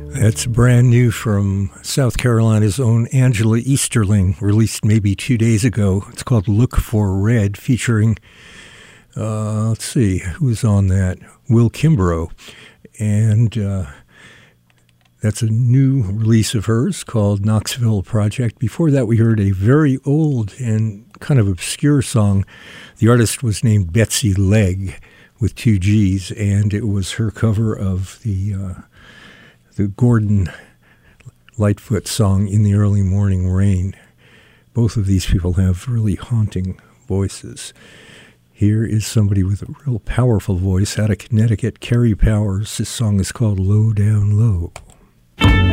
That's brand new from South Carolina's own Angela Easterling, released maybe 2 days ago. It's called Look for Red, featuring, let's see, who's on that? Will Kimbrough. And that's a new release of hers called Knoxville Project. Before that, we heard a very old and kind of obscure song. The artist was named Betsy Legg with 2 G's, and it was her cover of the Gordon Lightfoot song In the Early Morning Rain. Both of these people have really haunting voices. Here is somebody with a real powerful voice out of Connecticut, Carrie Powers. This song is called Low Down Low.